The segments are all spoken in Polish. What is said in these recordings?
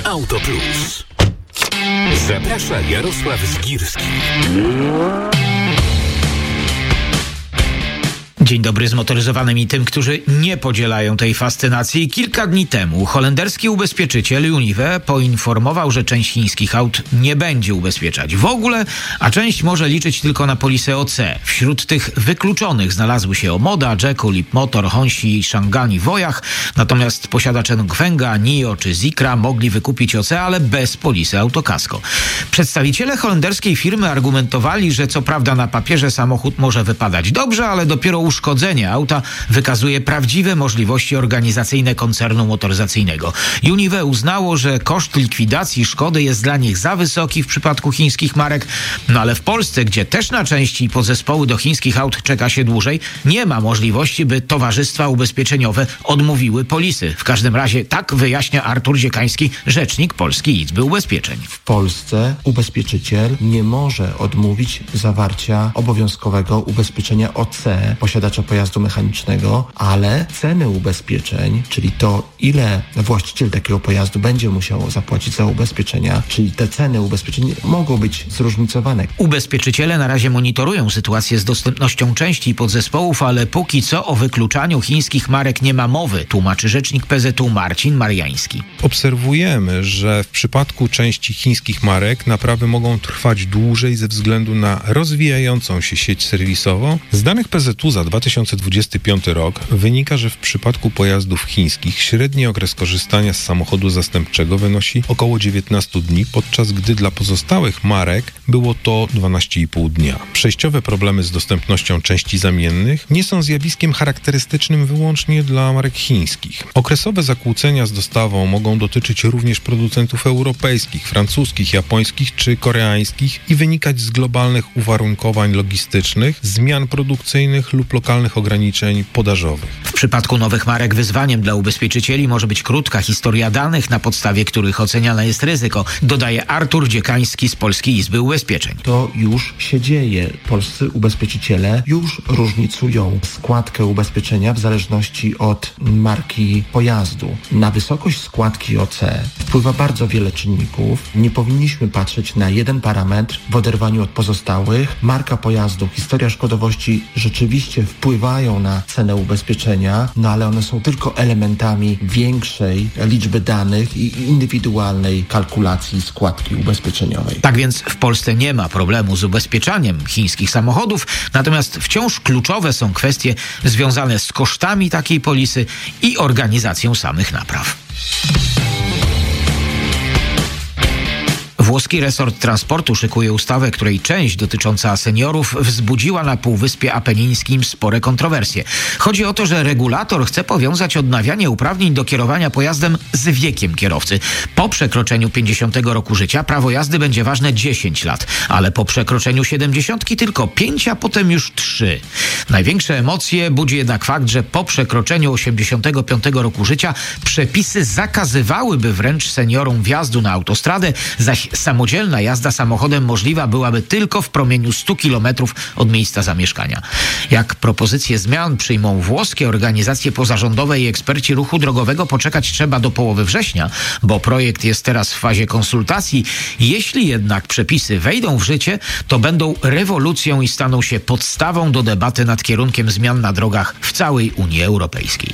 Auto Plus. Zaprasza Jarosław Zgirski. Dzień dobry zmotoryzowanym i tym, którzy nie podzielają tej fascynacji. Kilka dni temu holenderski ubezpieczyciel Unive poinformował, że część chińskich aut nie będzie ubezpieczać w ogóle, a część może liczyć tylko na polisę OC. Wśród tych wykluczonych znalazły się Omoda, Jeku, Leapmotor, Honsi, Shangan i Wojach, natomiast posiadacze Dongfenga, NIO czy Zikra mogli wykupić OC, ale bez polisy autokasko. Przedstawiciele holenderskiej firmy argumentowali, że co prawda na papierze samochód może wypadać dobrze, ale dopiero uszkodzenie auta wykazuje prawdziwe możliwości organizacyjne koncernu motoryzacyjnego. Unive uznało, że koszt likwidacji szkody jest dla nich za wysoki w przypadku chińskich marek, no ale w Polsce, gdzie też na części i podzespoły do chińskich aut czeka się dłużej, nie ma możliwości, by towarzystwa ubezpieczeniowe odmówiły polisy. W każdym razie tak wyjaśnia Artur Dziekański, rzecznik Polskiej Izby Ubezpieczeń. W Polsce ubezpieczyciel nie może odmówić zawarcia obowiązkowego ubezpieczenia OC posiadacza pojazdu mechanicznego, ale ceny ubezpieczeń, czyli to, ile właściciel takiego pojazdu będzie musiał zapłacić za ubezpieczenia, czyli te ceny ubezpieczeń mogą być zróżnicowane. Ubezpieczyciele na razie monitorują sytuację z dostępnością części i podzespołów, ale póki co o wykluczaniu chińskich marek nie ma mowy, tłumaczy rzecznik PZU Marcin Mariański. Obserwujemy, że w przypadku części chińskich marek naprawy mogą trwać dłużej ze względu na rozwijającą się sieć serwisową. Z danych PZU za 2025 rok wynika, że w przypadku pojazdów chińskich średni okres korzystania z samochodu zastępczego wynosi około 19 dni, podczas gdy dla pozostałych marek było to 12,5 dnia. Przejściowe problemy z dostępnością części zamiennych nie są zjawiskiem charakterystycznym wyłącznie dla marek chińskich. Okresowe zakłócenia z dostawą mogą dotyczyć również producentów europejskich, francuskich, japońskich czy koreańskich i wynikać z globalnych uwarunkowań logistycznych, zmian produkcyjnych lub lokalnych ograniczeń podażowych. W przypadku nowych marek wyzwaniem dla ubezpieczycieli może być krótka historia danych, na podstawie których oceniane jest ryzyko, dodaje Artur Dziekański z Polskiej Izby Ubezpieczeń. To już się dzieje. Polscy ubezpieczyciele już różnicują składkę ubezpieczenia w zależności od marki pojazdu. Na wysokość składki OC wpływa bardzo wiele czynników. Nie powinniśmy patrzeć na jeden parametr w oderwaniu od pozostałych. Marka pojazdu, historia szkodowości rzeczywiście wpływają na cenę ubezpieczenia, no ale one są tylko elementami większej liczby danych i indywidualnej kalkulacji składki ubezpieczeniowej. Tak więc w Polsce nie ma problemu z ubezpieczaniem chińskich samochodów, natomiast wciąż kluczowe są kwestie związane z kosztami takiej polisy i organizacją samych napraw. Włoski resort transportu szykuje ustawę, której część dotycząca seniorów wzbudziła na Półwyspie Apenińskim spore kontrowersje. Chodzi o to, że regulator chce powiązać odnawianie uprawnień do kierowania pojazdem z wiekiem kierowcy. Po przekroczeniu 50 roku życia prawo jazdy będzie ważne 10 lat, ale po przekroczeniu 70 tylko 5, a potem już 3. Największe emocje budzi jednak fakt, że po przekroczeniu 85 roku życia przepisy zakazywałyby wręcz seniorom wjazdu na autostradę, zaś samodzielna jazda samochodem możliwa byłaby tylko w promieniu 100 km od miejsca zamieszkania. Jak propozycje zmian przyjmą włoskie organizacje pozarządowe i eksperci ruchu drogowego, poczekać trzeba do połowy września, bo projekt jest teraz w fazie konsultacji. Jeśli jednak przepisy wejdą w życie, to będą rewolucją i staną się podstawą do debaty nad kierunkiem zmian na drogach w całej Unii Europejskiej.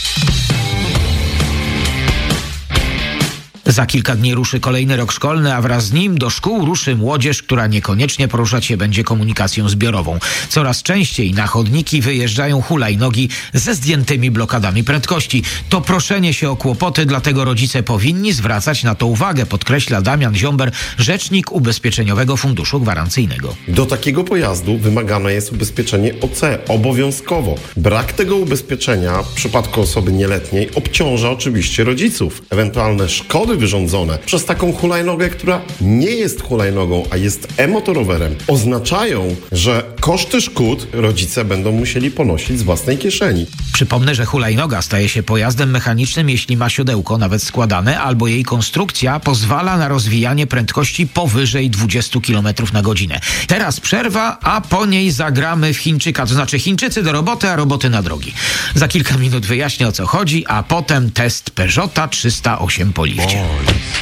Za kilka dni ruszy kolejny rok szkolny, a wraz z nim do szkół ruszy młodzież, która niekoniecznie poruszać się będzie komunikacją zbiorową. Coraz częściej na chodniki wyjeżdżają hulajnogi ze zdjętymi blokadami prędkości. To proszenie się o kłopoty, dlatego rodzice powinni zwracać na to uwagę, podkreśla Damian Ziomber, rzecznik Ubezpieczeniowego Funduszu Gwarancyjnego. Do takiego pojazdu wymagane jest ubezpieczenie OC obowiązkowo. Brak tego ubezpieczenia w przypadku osoby nieletniej obciąża oczywiście rodziców. Ewentualne szkody wyrządzone przez taką hulajnogę, która nie jest hulajnogą, a jest e-motorowerem, oznaczają, że koszty szkód rodzice będą musieli ponosić z własnej kieszeni. Przypomnę, że hulajnoga staje się pojazdem mechanicznym, jeśli ma siodełko, nawet składane, albo jej konstrukcja pozwala na rozwijanie prędkości powyżej 20 km na godzinę. Teraz przerwa, a po niej zagramy w Chińczyka, to znaczy Chińczycy do roboty, a roboty na drogi. Za kilka minut wyjaśnię, o co chodzi, a potem test Peugeota 308 po lifcie.